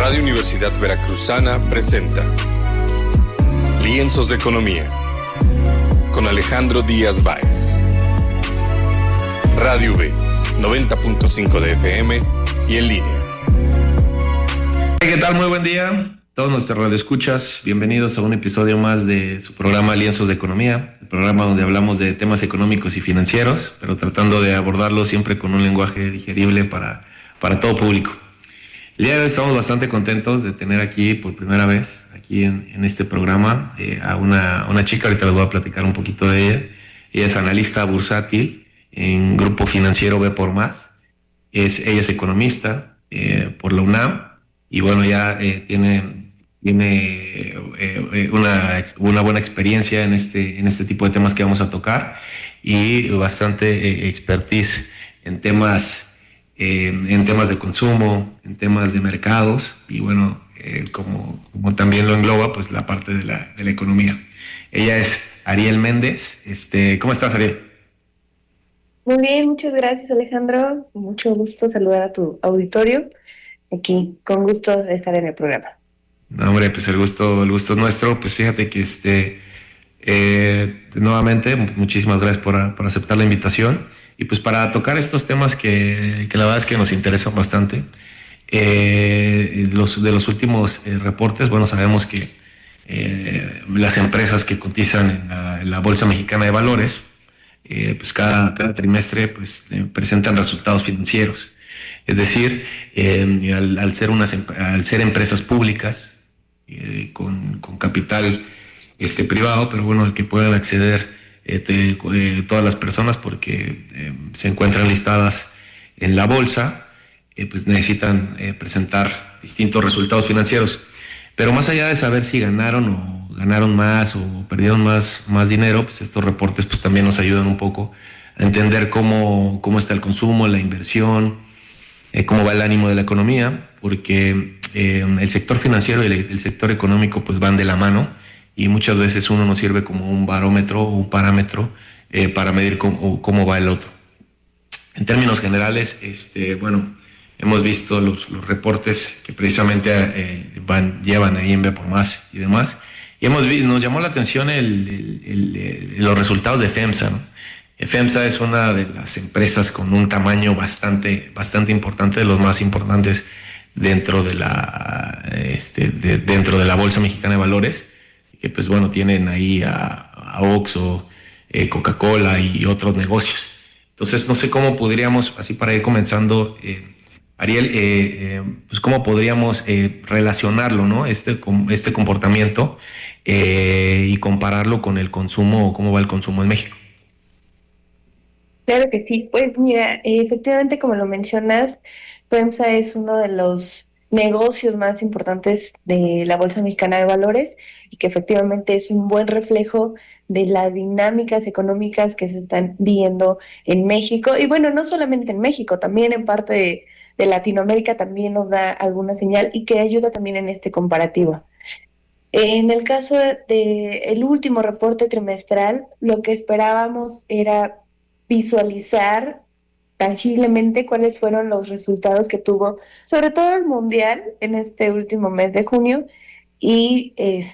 Radio Universidad Veracruzana presenta Lienzos de Economía con Alejandro Díaz Báez. Radio V, 90.5 de FM y en línea. ¿Qué tal? Muy buen día. Todos nuestros radioescuchas, bienvenidos a un episodio más de su programa Lienzos de Economía, el programa donde hablamos de temas económicos y financieros, pero tratando de abordarlo siempre con un lenguaje digerible para todo público. El día de hoy estamos bastante contentos de tener aquí por primera vez, aquí en este programa, a una chica. Ahorita les voy a platicar un poquito de ella. Ella es analista bursátil en Grupo Financiero B por Más. Ella es economista por la UNAM y bueno, ya tiene una buena experiencia en este tipo de temas que vamos a tocar y bastante expertise en temas de consumo, en temas de mercados y bueno, como también lo engloba, pues la parte de la economía. Ella es Ariel Méndez. ¿Cómo estás, Ariel? Muy bien, muchas gracias, Alejandro. Mucho gusto saludar a tu auditorio. Aquí, con gusto de estar en el programa. No, hombre, pues el gusto es nuestro. Pues fíjate que nuevamente, muchísimas gracias por aceptar la invitación. Y pues para tocar estos temas que la verdad es que nos interesan bastante. De los últimos reportes, bueno, sabemos que las empresas que cotizan en la Bolsa Mexicana de Valores, pues cada trimestre pues, presentan resultados financieros. Es decir, al ser empresas públicas, con capital privado, pero bueno, el que puedan acceder todas las personas porque se encuentran listadas en la bolsa, pues necesitan presentar distintos resultados financieros. Pero más allá de saber si ganaron más o perdieron más dinero, pues estos reportes pues también nos ayudan un poco a entender cómo está el consumo, la inversión, cómo va el ánimo de la economía, porque el sector financiero y el sector económico pues van de la mano y muchas veces uno nos sirve como un barómetro o un parámetro para medir cómo va el otro. En términos generales, bueno, hemos visto los reportes que precisamente llevan ahí en B por Más y demás, y nos llamó la atención los resultados de FEMSA, ¿no? FEMSA es una de las empresas con un tamaño bastante importante, de los más importantes dentro de dentro de la Bolsa Mexicana de Valores, que pues bueno, tienen ahí a Oxxo, Coca-Cola y otros negocios. Entonces no sé cómo podríamos, así para ir comenzando, Ariel, pues cómo podríamos relacionarlo, ¿no? Este comportamiento y compararlo con el consumo, o cómo va el consumo en México. Claro que sí. Pues mira, efectivamente, como lo mencionas, FEMSA es uno de los negocios más importantes de la Bolsa Mexicana de Valores y que efectivamente es un buen reflejo de las dinámicas económicas que se están viendo en México. Y bueno, no solamente en México, también en parte de Latinoamérica también nos da alguna señal y que ayuda también en este comparativo. En el caso de el último reporte trimestral, lo que esperábamos era visualizar tangiblemente cuáles fueron los resultados que tuvo, sobre todo el mundial, en este último mes de junio, y